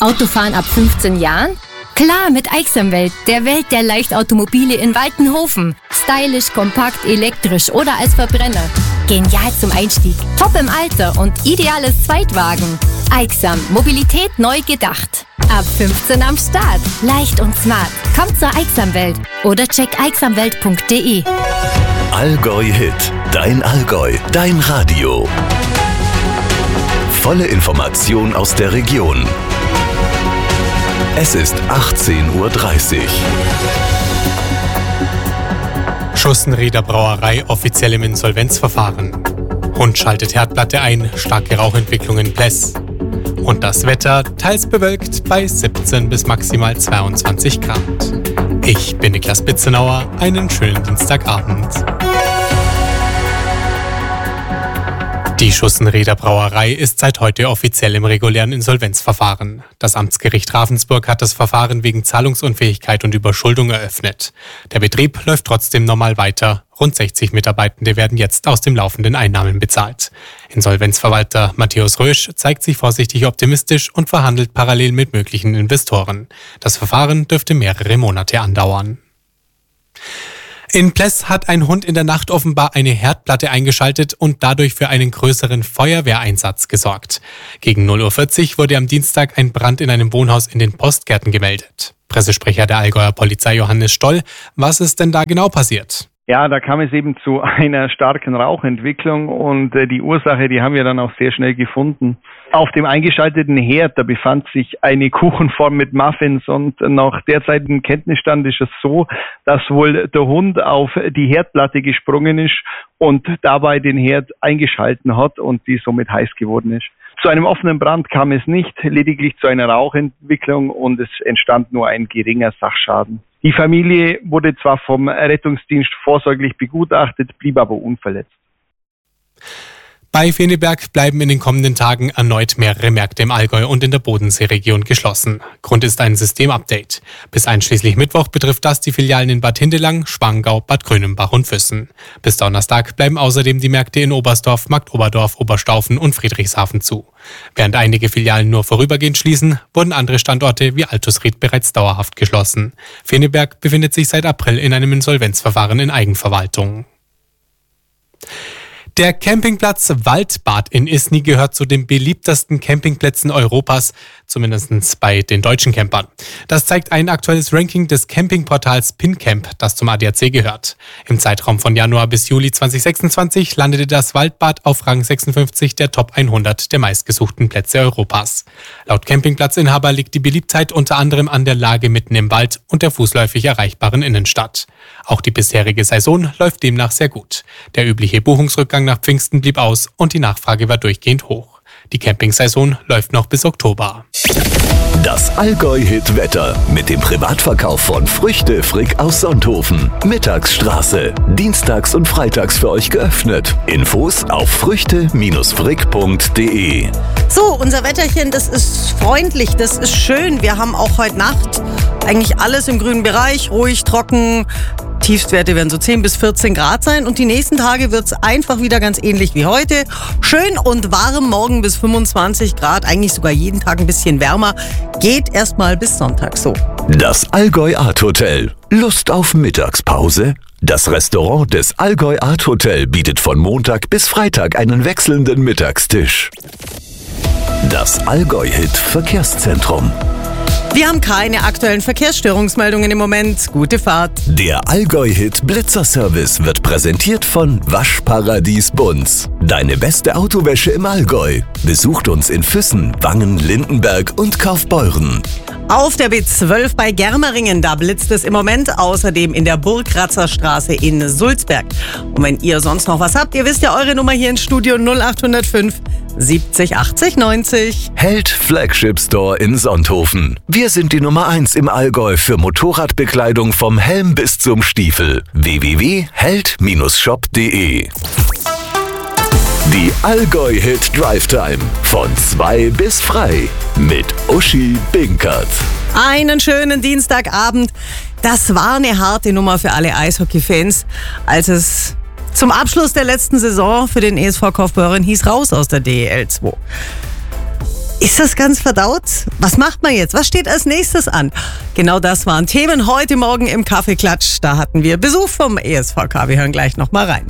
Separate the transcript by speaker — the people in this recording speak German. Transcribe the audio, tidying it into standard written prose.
Speaker 1: Autofahren ab 15 Jahren? Klar, mit Aixamwelt, der Welt der Leichtautomobile in Waltenhofen. Stylisch, kompakt, elektrisch oder als Verbrenner. Genial zum Einstieg, top im Alter und ideales Zweitwagen. Aixam, Mobilität neu gedacht. Ab 15 am Start. Leicht und smart. Kommt zur Aixamwelt oder check aixamwelt.de.
Speaker 2: Allgäu Hit. Dein Allgäu. Dein Radio. Volle Information aus der Region. Es ist 18:30 Uhr.
Speaker 3: Schussenrieder Brauerei offiziell im Insolvenzverfahren. Hund schaltet Herdplatte ein, starke Rauchentwicklung in Pless. Und das Wetter teils bewölkt bei 17 bis maximal 22 Grad. Ich bin Niklas Bitzenauer, einen schönen Dienstagabend. Die Schussenrieder Brauerei ist seit heute offiziell im regulären Insolvenzverfahren. Das Amtsgericht Ravensburg hat das Verfahren wegen Zahlungsunfähigkeit und Überschuldung eröffnet. Der Betrieb läuft trotzdem normal weiter. Rund 60 Mitarbeitende werden jetzt aus den laufenden Einnahmen bezahlt. Insolvenzverwalter Matthäus Rösch zeigt sich vorsichtig optimistisch und verhandelt parallel mit möglichen Investoren. Das Verfahren dürfte mehrere Monate andauern. In Pless hat ein Hund in der Nacht offenbar eine Herdplatte eingeschaltet und dadurch für einen größeren Feuerwehreinsatz gesorgt. Gegen 0:40 Uhr wurde am Dienstag ein Brand in einem Wohnhaus in den Postgärten gemeldet. Pressesprecher der Allgäuer Polizei Johannes Stoll, was ist denn da genau passiert?
Speaker 4: Ja, da kam es eben zu einer starken Rauchentwicklung und die Ursache, die haben wir dann auch sehr schnell gefunden. Auf dem eingeschalteten Herd, da befand sich eine Kuchenform mit Muffins und nach derzeitigem Kenntnisstand ist es so, dass wohl der Hund auf die Herdplatte gesprungen ist und dabei den Herd eingeschalten hat und die somit heiß geworden ist. Zu einem offenen Brand kam es nicht, lediglich zu einer Rauchentwicklung und es entstand nur ein geringer Sachschaden. Die Familie wurde zwar vom Rettungsdienst vorsorglich begutachtet, blieb aber unverletzt.
Speaker 3: Bei Feneberg bleiben in den kommenden Tagen erneut mehrere Märkte im Allgäu und in der Bodenseeregion geschlossen. Grund ist ein Systemupdate. Bis einschließlich Mittwoch betrifft das die Filialen in Bad Hindelang, Schwangau, Bad Grönenbach und Füssen. Bis Donnerstag bleiben außerdem die Märkte in Oberstdorf, Marktoberdorf, Oberstaufen und Friedrichshafen zu. Während einige Filialen nur vorübergehend schließen, wurden andere Standorte wie Altusried bereits dauerhaft geschlossen. Feneberg befindet sich seit April in einem Insolvenzverfahren in Eigenverwaltung. Der Campingplatz Waldbad in Isny gehört zu den beliebtesten Campingplätzen Europas, zumindest bei den deutschen Campern. Das zeigt ein aktuelles Ranking des Campingportals PinCamp, das zum ADAC gehört. Im Zeitraum von Januar bis Juli 2026 landete das Waldbad auf Rang 56 der Top 100 der meistgesuchten Plätze Europas. Laut Campingplatzinhaber liegt die Beliebtheit unter anderem an der Lage mitten im Wald und der fußläufig erreichbaren Innenstadt. Auch die bisherige Saison läuft demnach sehr gut. Der übliche Buchungsrückgang nach Pfingsten blieb aus und die Nachfrage war durchgehend hoch. Die Campingsaison läuft noch bis Oktober.
Speaker 2: Das Allgäu-Hit-Wetter mit dem Privatverkauf von Früchte Frick aus Sonthofen. Mittagsstraße. Dienstags und freitags für euch geöffnet. Infos auf früchte-frick.de.
Speaker 5: So, unser Wetterchen, das ist freundlich, das ist schön. Wir haben auch heute Nacht eigentlich alles im grünen Bereich, ruhig, trocken. Tiefstwerte werden so 10 bis 14 Grad sein und die nächsten Tage wird es einfach wieder ganz ähnlich wie heute. Schön und warm, morgen bis 25 Grad, eigentlich sogar jeden Tag ein bisschen wärmer. Geht erstmal bis Sonntag so.
Speaker 2: Das Allgäu Art Hotel. Lust auf Mittagspause? Das Restaurant des Allgäu Art Hotel bietet von Montag bis Freitag einen wechselnden Mittagstisch. Das Allgäu-Hit Verkehrszentrum.
Speaker 5: Wir haben keine aktuellen Verkehrsstörungsmeldungen im Moment. Gute Fahrt.
Speaker 2: Der Allgäu-Hit Blitzerservice wird präsentiert von Waschparadies Bunz. Deine beste Autowäsche im Allgäu. Besucht uns in Füssen, Wangen, Lindenberg und Kaufbeuren.
Speaker 5: Auf der B12 bei Germeringen, da blitzt es im Moment, außerdem in der Burgratzer Straße in Sulzberg. Und wenn ihr sonst noch was habt, ihr wisst ja eure Nummer hier ins Studio 0805 70 80 90.
Speaker 2: Held Flagship Store in Sonthofen. Wir sind die Nummer 1 im Allgäu für Motorradbekleidung vom Helm bis zum Stiefel. www.held-shop.de. Die Allgäu-Hit Drive Time von 2 bis frei mit Uschi Binkert.
Speaker 5: Einen schönen Dienstagabend. Das war eine harte Nummer für alle Eishockey-Fans, als es zum Abschluss der letzten Saison für den ESV Kaufbeuren hieß, raus aus der DEL 2. Ist das ganz verdaut? Was macht man jetzt? Was steht als nächstes an? Genau das waren Themen heute Morgen im Kaffeeklatsch. Da hatten wir Besuch vom ESVK. Wir hören gleich nochmal rein.